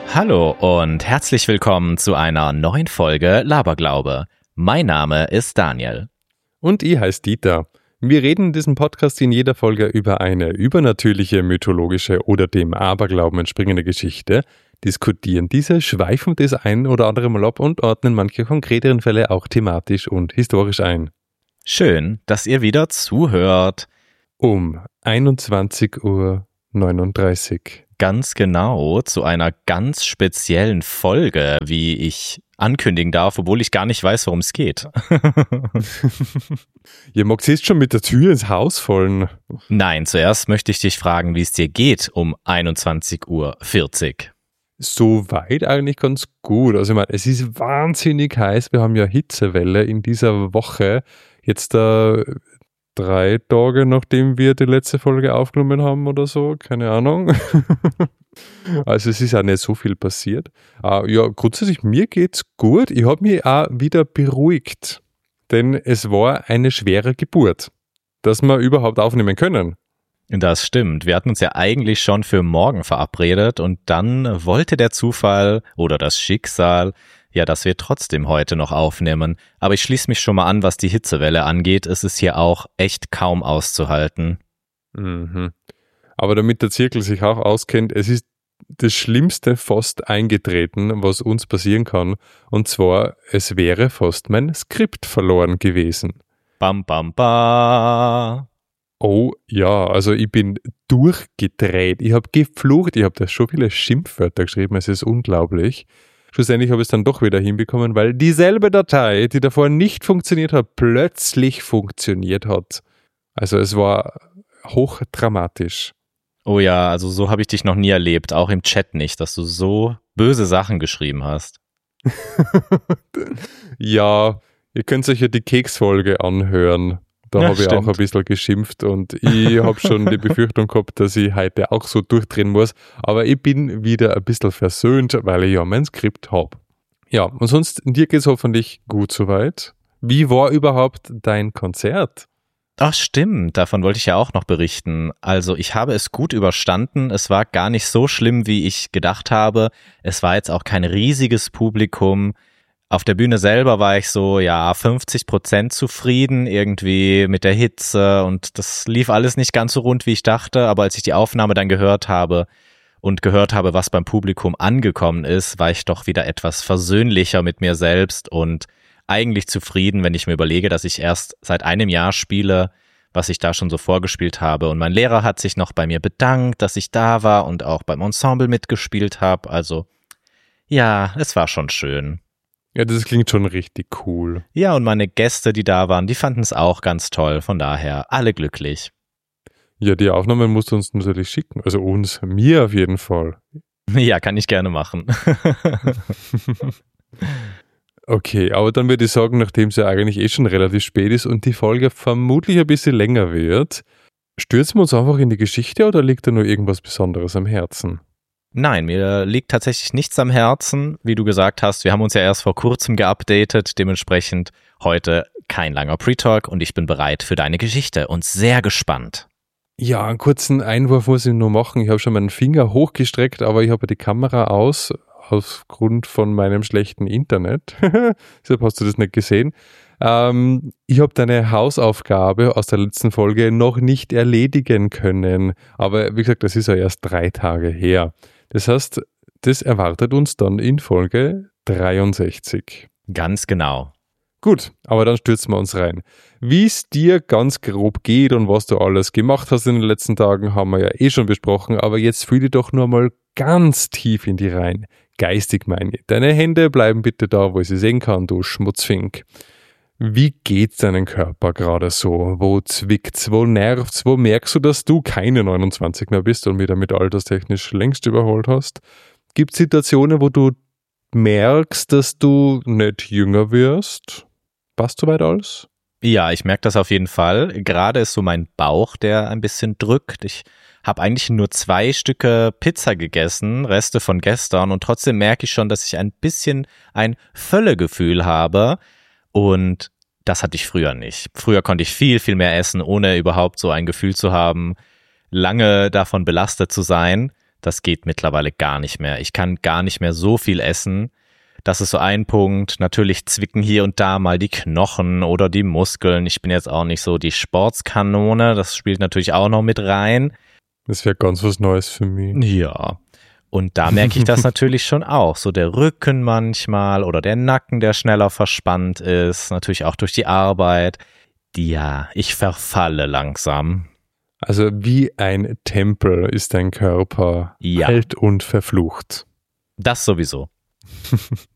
Hallo und herzlich willkommen zu einer neuen Folge Laberglaube. Mein Name ist Daniel. Und ich heiße Dieter. Wir reden in diesem Podcast in jeder Folge über eine übernatürliche, mythologische oder dem Aberglauben entspringende Geschichte, diskutieren diese, schweifen das ein oder andere Mal ab und ordnen manche konkreteren Fälle auch thematisch und historisch ein. Schön, dass ihr wieder zuhört. Um 21:39 Uhr. Ganz genau, zu einer ganz speziellen Folge, wie ich ankündigen darf, obwohl ich gar nicht weiß, worum es geht. Ihr magst jetzt schon mit der Tür ins Haus fallen. Nein, zuerst möchte ich dich fragen, wie es dir geht um 21:40 Uhr. Soweit eigentlich ganz gut. Also ich meine, es ist wahnsinnig heiß. Wir haben ja Hitzewelle in dieser Woche. Jetzt 3 Tage, nachdem wir die letzte Folge aufgenommen haben oder so. Keine Ahnung. Also es ist ja nicht so viel passiert. Ja, grundsätzlich, mir geht's gut. Ich habe mich auch wieder beruhigt. Denn es war eine schwere Geburt, dass wir überhaupt aufnehmen können. Das stimmt. Wir hatten uns ja eigentlich schon für morgen verabredet und dann wollte der Zufall oder das Schicksal, ja, dass wir trotzdem heute noch aufnehmen. Aber ich schließe mich schon mal an, was die Hitzewelle angeht. Es ist hier auch echt kaum auszuhalten. Mhm. Aber damit der Zirkel sich auch auskennt, es ist das Schlimmste fast eingetreten, was uns passieren kann. Und zwar, es wäre fast mein Skript verloren gewesen. Bam, bam, ba. Oh ja, also ich bin durchgedreht. Ich habe geflucht, ich habe da schon viele Schimpfwörter geschrieben, es ist unglaublich. Schlussendlich habe ich es dann doch wieder hinbekommen, weil dieselbe Datei, die davor nicht funktioniert hat, plötzlich funktioniert hat. Also es war hochdramatisch. Oh ja, also so habe ich dich noch nie erlebt, auch im Chat nicht, dass du so böse Sachen geschrieben hast. Ja, ihr könnt euch ja die Keksfolge anhören. Da habe ich auch ein bisschen geschimpft und ich habe schon die Befürchtung gehabt, dass ich heute auch so durchdrehen muss. Aber ich bin wieder ein bisschen versöhnt, weil ich ja mein Skript habe. Ja, und sonst, dir geht es hoffentlich gut soweit. Wie war überhaupt dein Konzert? Ach stimmt, davon wollte ich ja auch noch berichten. Also ich habe es gut überstanden. Es war gar nicht so schlimm, wie ich gedacht habe. Es war jetzt auch kein riesiges Publikum. Auf der Bühne selber war ich so, 50% zufrieden irgendwie mit der Hitze und das lief alles nicht ganz so rund, wie ich dachte, aber als ich die Aufnahme dann gehört habe, was beim Publikum angekommen ist, war ich doch wieder etwas versöhnlicher mit mir selbst und eigentlich zufrieden, wenn ich mir überlege, dass ich erst seit einem Jahr spiele, was ich da schon so vorgespielt habe und mein Lehrer hat sich noch bei mir bedankt, dass ich da war und auch beim Ensemble mitgespielt habe, also ja, es war schon schön. Ja, das klingt schon richtig cool. Ja, und meine Gäste, die da waren, die fanden es auch ganz toll. Von daher, alle glücklich. Ja, die Aufnahmen musst du uns natürlich schicken. Also mir auf jeden Fall. Ja, kann ich gerne machen. Okay, aber dann würde ich sagen, nachdem es ja eigentlich schon relativ spät ist und die Folge vermutlich ein bisschen länger wird, stürzen wir uns einfach in die Geschichte oder liegt da nur irgendwas Besonderes am Herzen? Nein, mir liegt tatsächlich nichts am Herzen. Wie du gesagt hast, wir haben uns ja erst vor kurzem geupdatet, dementsprechend heute kein langer Pre-Talk und ich bin bereit für deine Geschichte und sehr gespannt. Ja, einen kurzen Einwurf muss ich nur machen. Ich habe schon meinen Finger hochgestreckt, aber ich habe die Kamera aufgrund von meinem schlechten Internet. Deshalb hast du das nicht gesehen. Ich habe deine Hausaufgabe aus der letzten Folge noch nicht erledigen können. Aber wie gesagt, das ist ja erst 3 Tage her. Das heißt, das erwartet uns dann in Folge 63. Ganz genau. Gut, aber dann stürzen wir uns rein. Wie es dir ganz grob geht und was du alles gemacht hast in den letzten Tagen, haben wir ja schon besprochen, aber jetzt fühl dich doch nur mal ganz tief in die rein. Geistig meine ich. Deine Hände bleiben bitte da, wo ich sie sehen kann, du Schmutzfink. Wie geht's deinem Körper gerade so? Wo zwickt's? Wo nervt's? Wo merkst du, dass du keine 29 mehr bist und mich damit alterstechnisch längst überholt hast? Gibt's Situationen, wo du merkst, dass du nicht jünger wirst? Passt soweit alles? Ja, ich merke das auf jeden Fall. Gerade ist so mein Bauch, der ein bisschen drückt. Ich habe eigentlich nur 2 Stücke Pizza gegessen, Reste von gestern, und trotzdem merke ich schon, dass ich ein bisschen ein Völlegefühl habe. Und das hatte ich früher nicht. Früher konnte ich viel, viel mehr essen, ohne überhaupt so ein Gefühl zu haben, lange davon belastet zu sein. Das geht mittlerweile gar nicht mehr. Ich kann gar nicht mehr so viel essen. Das ist so ein Punkt. Natürlich zwicken hier und da mal die Knochen oder die Muskeln. Ich bin jetzt auch nicht so die Sportskanone. Das spielt natürlich auch noch mit rein. Das wäre ganz was Neues für mich. Ja. Und da merke ich das natürlich schon auch. So der Rücken manchmal oder der Nacken, der schneller verspannt ist. Natürlich auch durch die Arbeit. Ja, ich verfalle langsam. Also wie ein Tempel ist dein Körper alt und verflucht. Das sowieso.